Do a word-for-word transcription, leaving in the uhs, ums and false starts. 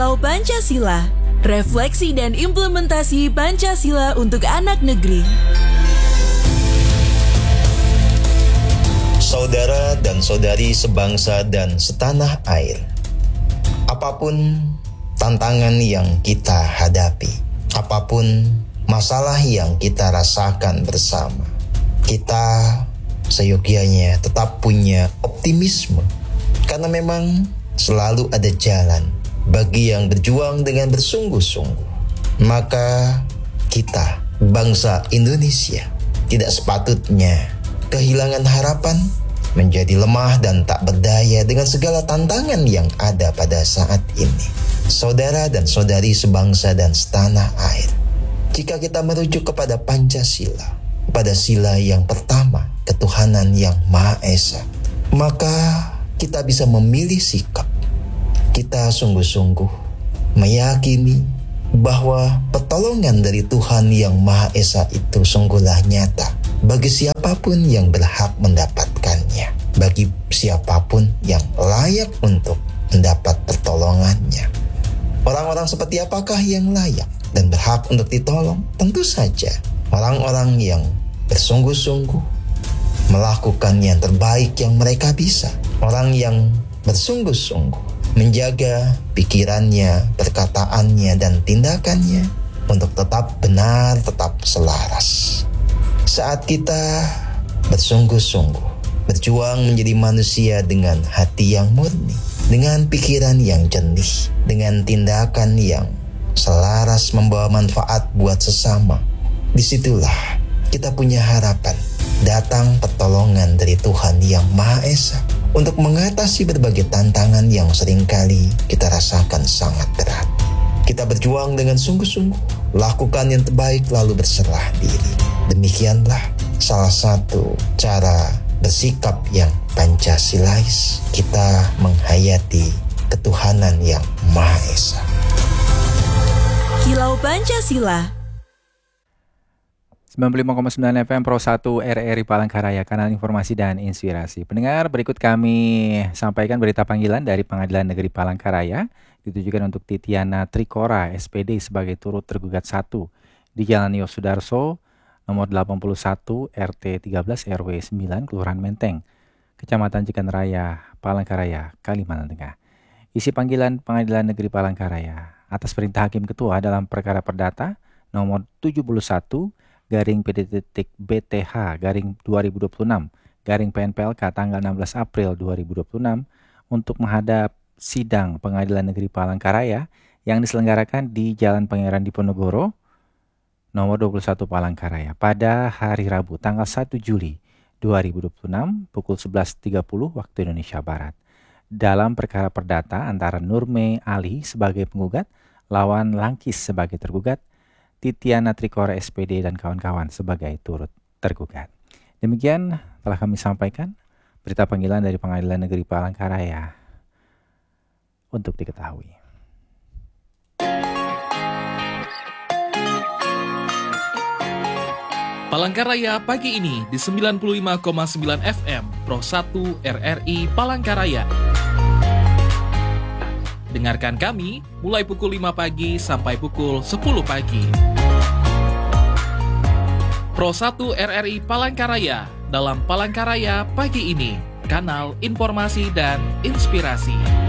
Kilau Pancasila, refleksi dan implementasi Pancasila untuk anak negeri. Saudara dan saudari sebangsa dan setanah air, apapun tantangan yang kita hadapi, apapun masalah yang kita rasakan bersama, kita seyogyanya tetap punya optimisme, karena memang selalu ada jalan bagi yang berjuang dengan bersungguh-sungguh. Maka kita, bangsa Indonesia, tidak sepatutnya kehilangan harapan, menjadi lemah dan tak berdaya dengan segala tantangan yang ada pada saat ini. Saudara dan saudari sebangsa dan setanah air, jika kita merujuk kepada Pancasila, pada sila yang pertama, ketuhanan yang Maha Esa, maka kita bisa memilih sikap. Kita sungguh-sungguh meyakini bahwa pertolongan dari Tuhan yang Maha Esa itu sungguhlah nyata bagi siapapun yang berhak mendapatkannya, bagi siapapun yang layak untuk mendapat pertolongannya. Orang-orang seperti apakah yang layak dan berhak untuk ditolong? Tentu saja orang-orang yang bersungguh-sungguh melakukan yang terbaik yang mereka bisa. Orang yang bersungguh-sungguh menjaga pikirannya, perkataannya, dan tindakannya untuk tetap benar, tetap selaras. Saat kita bersungguh-sungguh berjuang menjadi manusia dengan hati yang murni, dengan pikiran yang jernih, dengan tindakan yang selaras membawa manfaat buat sesama, disitulah kita punya harapan datang pertolongan dari Tuhan yang Maha Esa untuk mengatasi berbagai tantangan yang seringkali kita rasakan sangat berat. Kita berjuang dengan sungguh-sungguh, lakukan yang terbaik lalu berserah diri. Demikianlah salah satu cara bersikap yang Pancasilais, kita menghayati ketuhanan yang Maha Esa. Kilau Pancasila sembilan puluh lima koma sembilan F M Pro satu R R I Palangkaraya, kanal informasi dan inspirasi. Pendengar, berikut kami sampaikan berita panggilan dari Pengadilan Negeri Palangkaraya ditujukan untuk Titiana Trikora, S P D sebagai turut tergugat satu di Jalan Yosudarso nomor delapan puluh satu R T tiga belas R W sembilan Kelurahan Menteng, Kecamatan Cikanraya, Palangkaraya, Kalimantan Tengah. Isi panggilan Pengadilan Negeri Palangkaraya atas perintah Hakim Ketua dalam perkara perdata nomor tujuh puluh satu garing P D titik B T H garing dua ribu dua puluh enam garing P N P L K tanggal enam belas April dua ribu dua puluh enam untuk menghadap sidang Pengadilan Negeri Palangkaraya yang diselenggarakan di Jalan Pangeran Diponegoro nomor dua puluh satu Palangkaraya pada hari Rabu tanggal satu Juli dua ribu dua puluh enam pukul sebelas tiga puluh waktu Indonesia Barat. Dalam perkara perdata antara Nurme Ali sebagai penggugat lawan Langkis sebagai tergugat, Titiana Trikora S P D dan kawan-kawan sebagai turut tergugat. Demikian telah kami sampaikan berita panggilan dari Pengadilan Negeri Palangkaraya untuk diketahui. Palangkaraya pagi ini di sembilan puluh lima koma sembilan F M Pro satu R R I Palangkaraya. Dengarkan kami mulai pukul lima pagi sampai pukul sepuluh pagi. Pro satu R R I Palangkaraya dalam Palangkaraya pagi ini, kanal informasi dan inspirasi.